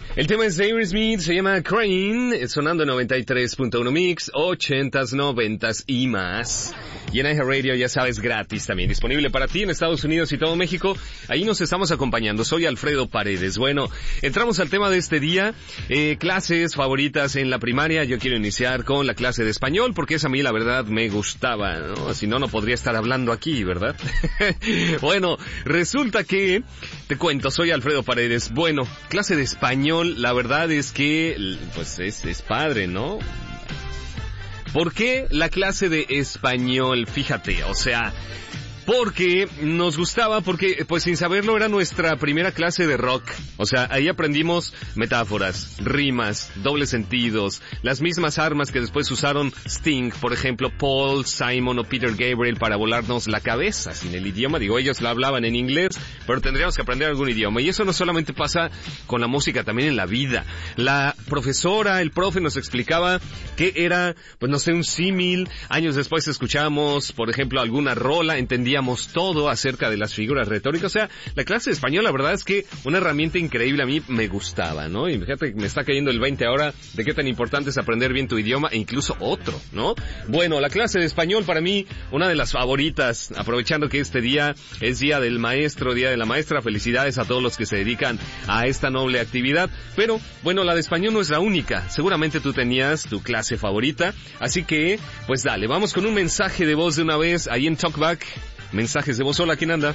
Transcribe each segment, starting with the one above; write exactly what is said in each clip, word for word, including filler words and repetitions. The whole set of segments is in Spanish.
El tema es de Aerosmith, se llama Crane, sonando en noventa y tres punto uno Mix, ochentas, noventas y más. Y en iHeartRadio, ya sabes, gratis también, disponible para ti en Estados Unidos y todo México. Ahí nos estamos acompañando. Soy Alfredo Paredes. Bueno, entramos al tema de este día, eh, clases favoritas en la primaria. Yo quiero iniciar con la clase de español, porque esa a mí la verdad me gustaba, ¿no? Si no, no podría estar hablando aquí, ¿verdad? Bueno, resulta que, te cuento, soy Alfredo Paredes. Bueno, clase de español, la verdad es que, pues es, es padre, ¿no? ¿Por qué la clase de español? Fíjate, o sea, porque nos gustaba, porque pues sin saberlo era nuestra primera clase de rock. O sea, ahí aprendimos metáforas, rimas, dobles sentidos, las mismas armas que después usaron Sting, por ejemplo, Paul, Simon o Peter Gabriel para volarnos la cabeza sin el idioma. Digo, ellos la hablaban en inglés, pero tendríamos que aprender algún idioma. Y eso no solamente pasa con la música, también en la vida. La profesora, el profe nos explicaba que era, pues no sé, un símil. Años después escuchábamos, por ejemplo, alguna rola, entendíamos todo acerca de las figuras retóricas. O sea, la clase de español, la verdad es que una herramienta increíble, a mí me gustaba, ¿no? Y fíjate, me está cayendo el veinte ahora de qué tan importante es aprender bien tu idioma e incluso otro, ¿no? Bueno, la clase de español para mí, una de las favoritas, aprovechando que este día es Día del Maestro, Día de la Maestra. Felicidades a todos los que se dedican a esta noble actividad. Pero, bueno, la de español no es la única. Seguramente tú tenías tu clase favorita. Así que, pues dale, vamos con un mensaje de voz de una vez ahí en Talkback. Mensajes de voz. Hola, ¿quién anda?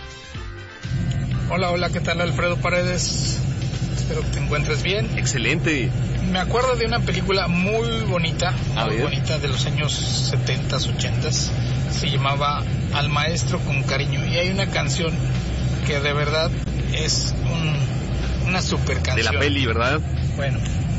Hola, hola, ¿qué tal? Alfredo Paredes. Espero que te encuentres bien. Excelente. Me acuerdo de una película muy bonita, A muy ver. bonita de los años setentas, ochentas. Se llamaba Al Maestro con Cariño. Y hay una canción que de verdad es un, una super canción. De la peli, ¿verdad? Bueno,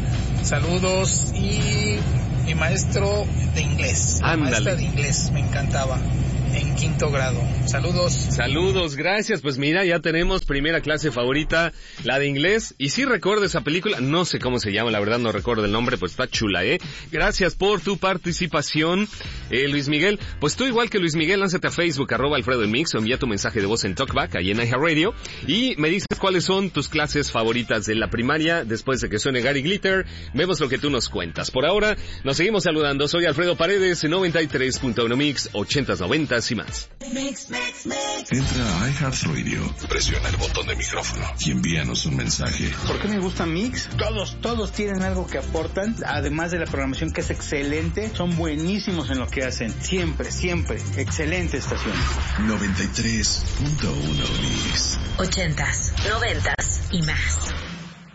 saludos. Y mi maestro de inglés. La Ándale. maestra de inglés, me encantaba. En quinto grado. Saludos. Saludos, gracias. Pues mira, ya tenemos primera clase favorita, la de inglés. Y sí recuerdo esa película, no sé cómo se llama, la verdad no recuerdo el nombre, pues está chula, ¿eh? Gracias por tu participación, eh, Luis Miguel. Pues tú, igual que Luis Miguel, lánzate a Facebook, arroba Alfredo en Mix, o envía tu mensaje de voz en Talkback, ahí en iHeartRadio, y me dices cuáles son tus clases favoritas de la primaria. Después de que suene Gary Glitter, vemos lo que tú nos cuentas. Por ahora, nos seguimos saludando. Soy Alfredo Paredes, en noventa y tres punto uno Mix, ochentas, noventas y más. Mix, mix, mix. Entra a iHeartRadio, presiona el botón de micrófono y envíanos un mensaje. ¿Por qué me gusta Mix? Todos, todos tienen algo que aportan, además de la programación que es excelente, son buenísimos en lo que hacen. Siempre, siempre. Excelente estación. noventa y tres punto uno Mix. Ochentas, noventas y más.